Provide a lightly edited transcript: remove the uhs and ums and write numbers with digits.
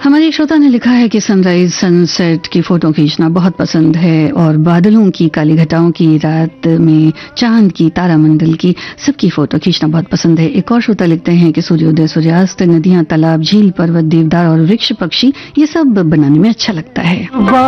हमारे एक श्रोता ने लिखा है कि सनराइज सनसेट की फोटो खींचना बहुत पसंद है और बादलों की, काली घटाओं की, रात में चांद की, तारामंडल की, सबकी फोटो खींचना बहुत पसंद है। एक और श्रोता लिखते हैं कि सूर्योदय, सूर्यास्त, नदियां, तालाब, झील, पर्वत, देवदार और वृक्ष, पक्षी, ये सब बनाने में अच्छा लगता है।